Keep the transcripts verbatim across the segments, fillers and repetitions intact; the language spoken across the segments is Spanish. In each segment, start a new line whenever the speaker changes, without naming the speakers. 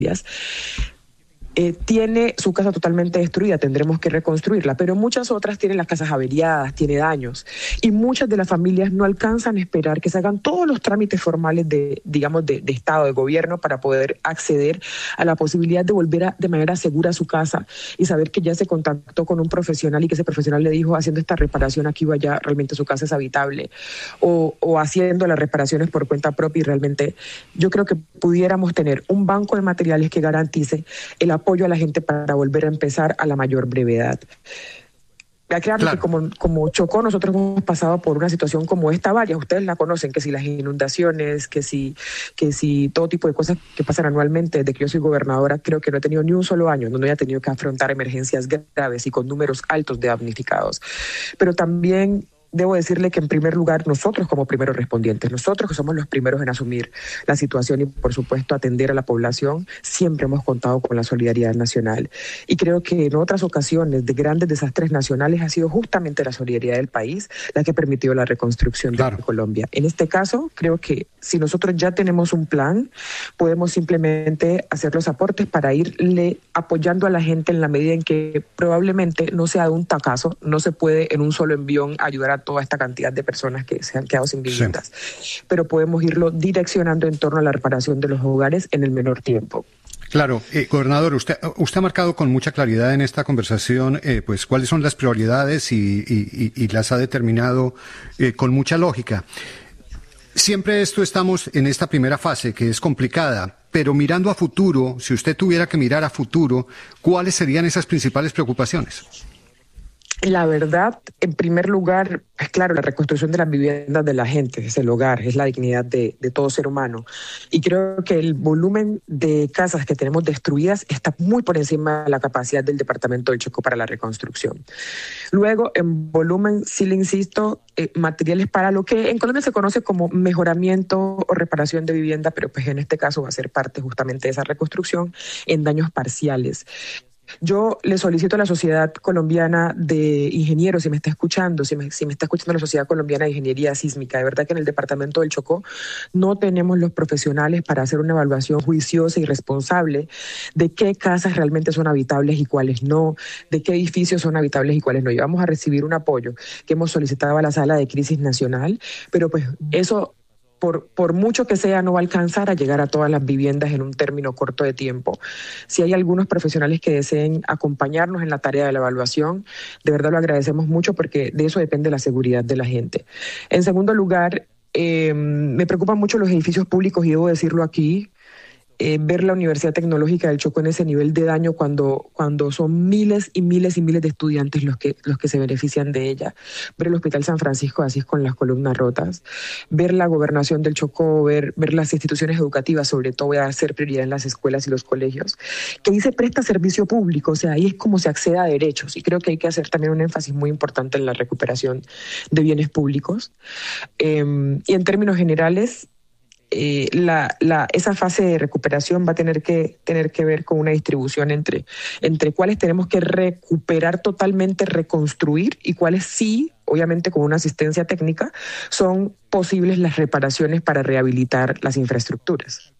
Eh, tiene su casa totalmente destruida, tendremos que reconstruirla, pero muchas otras tienen las casas averiadas, tiene daños, y muchas de las familias no alcanzan a esperar que se hagan todos los trámites formales de, digamos, de, de Estado, de gobierno, para poder acceder a la posibilidad de volver a, de manera segura a su casa y saber que ya se contactó con un profesional y que ese profesional le dijo, haciendo esta reparación aquí o allá, realmente su casa es habitable, o, o haciendo las reparaciones por cuenta propia, y realmente yo creo que pudiéramos tener un banco de materiales que garantice el apoyo a la gente para volver a empezar a la mayor brevedad. Claro, claro. Que como, como Chocó nosotros hemos pasado por una situación como esta varias, ustedes la conocen, que si las inundaciones, que si, que si todo tipo de cosas que pasan anualmente. Desde que yo soy gobernadora, creo que no he tenido ni un solo año donde no haya tenido que afrontar emergencias graves y con números altos de damnificados. Pero también debo decirle que en primer lugar nosotros como primeros respondientes, nosotros que somos los primeros en asumir la situación y por supuesto atender a la población, siempre hemos contado con la solidaridad nacional. Y creo que en otras ocasiones de grandes desastres nacionales ha sido justamente la solidaridad del país la que permitió la reconstrucción claro. de Colombia. En este caso, creo que si nosotros ya tenemos un plan, podemos simplemente hacer los aportes para irle apoyando a la gente en la medida en que probablemente no sea de un tacazo, no se puede en un solo envión ayudar a toda esta cantidad de personas que se han quedado sin viviendas, sí. pero podemos irlo direccionando en torno a la reparación de los hogares en el menor tiempo.
Claro, eh, gobernador, usted, usted ha marcado con mucha claridad en esta conversación eh, pues cuáles son las prioridades y, y, y las ha determinado eh, con mucha lógica. Siempre esto estamos en esta primera fase que es complicada, pero mirando a futuro, si usted tuviera que mirar a futuro, ¿cuáles serían esas principales preocupaciones?
La verdad, en primer lugar, es claro, la reconstrucción de las viviendas de la gente, es el hogar, es la dignidad de, de todo ser humano. Y creo que el volumen de casas que tenemos destruidas está muy por encima de la capacidad del Departamento del Chocó para la reconstrucción. Luego, en volumen, sí le insisto, eh, materiales para lo que en Colombia se conoce como mejoramiento o reparación de vivienda, pero pues en este caso va a ser parte justamente de esa reconstrucción en daños parciales. Yo le solicito a la Sociedad Colombiana de Ingenieros, si me está escuchando, si me, si me está escuchando la Sociedad Colombiana de Ingeniería Sísmica, de verdad que en el Departamento del Chocó no tenemos los profesionales para hacer una evaluación juiciosa y responsable de qué casas realmente son habitables y cuáles no, de qué edificios son habitables y cuáles no. Y vamos a recibir un apoyo que hemos solicitado a la Sala de Crisis Nacional, pero pues eso... Por, por mucho que sea, no va a alcanzar a llegar a todas las viviendas en un término corto de tiempo. Si hay algunos profesionales que deseen acompañarnos en la tarea de la evaluación, de verdad lo agradecemos mucho porque de eso depende la seguridad de la gente. En segundo lugar, eh, me preocupan mucho los edificios públicos y debo decirlo aquí. Eh, ver la Universidad Tecnológica del Chocó en ese nivel de daño cuando, cuando son miles y miles y miles de estudiantes los que, los que se benefician de ella. Ver el Hospital San Francisco de Asís con las columnas rotas. Ver la Gobernación del Chocó, ver, ver las instituciones educativas, sobre todo voy a hacer prioridad en las escuelas y los colegios, que ahí se presta servicio público, o sea, ahí es como se accede a derechos. Y creo que hay que hacer también un énfasis muy importante en la recuperación de bienes públicos. Eh, y en términos generales, Eh, la, la, esa fase de recuperación va a tener que, tener que ver con una distribución entre, entre cuáles tenemos que recuperar totalmente, reconstruir, y cuáles sí, obviamente con una asistencia técnica, son posibles las reparaciones para rehabilitar las infraestructuras.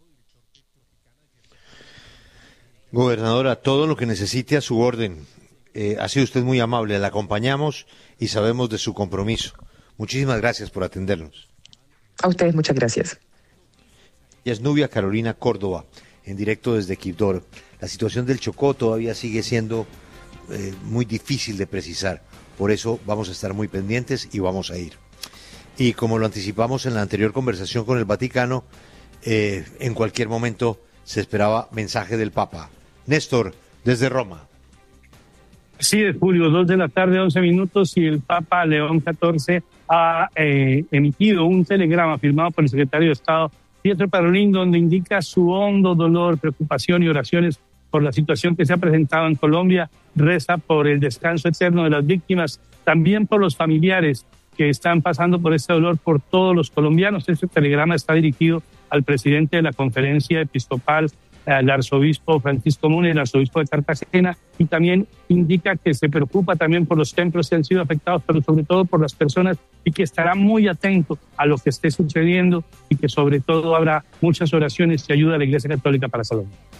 Gobernadora, todo lo que necesite a su orden. Eh, ha sido usted muy amable, la acompañamos y sabemos de su compromiso. Muchísimas gracias por atendernos.
A ustedes muchas gracias.
Y es Nubia Carolina Córdoba, en directo desde Quibdó. La situación del Chocó todavía sigue siendo eh, muy difícil de precisar. Por eso vamos a estar muy pendientes y vamos a ir. Y como lo anticipamos en la anterior conversación con el Vaticano, eh, en cualquier momento se esperaba mensaje del Papa. Néstor, desde Roma.
Sí, es Julio, dos de la tarde, once minutos, y el Papa León catorce ha eh, emitido un telegrama firmado por el secretario de Estado Pietro Parolin, donde indica su hondo dolor, preocupación y oraciones por la situación que se ha presentado en Colombia. Reza por el descanso eterno de las víctimas, también por los familiares que están pasando por este dolor, por todos los colombianos. Este telegrama está dirigido al presidente de la Conferencia Episcopal, al arzobispo Francisco Mune, el arzobispo de Cartagena, y también indica que se preocupa también por los templos que han sido afectados, pero sobre todo por las personas, y que estará muy atento a lo que esté sucediendo, y que sobre todo habrá muchas oraciones y ayuda a la Iglesia Católica para Colombia.